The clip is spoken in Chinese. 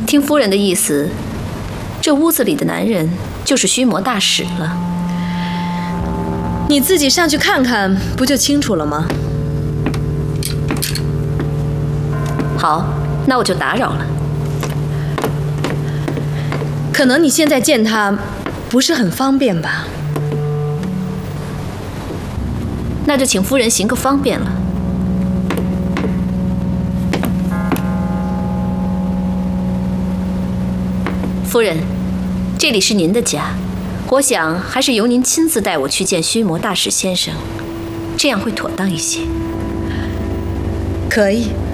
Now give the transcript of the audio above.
听夫人的意思，这屋子里的男人就是须磨大使了。 你自己上去看看，不就清楚了吗？ 好，那我就打扰了。 可能你现在见他不是很方便吧？ 那就请夫人行个方便了。夫人，这里是您的家，我想还是由您亲自带我去见须磨大使先生，这样会妥当一些。 可以。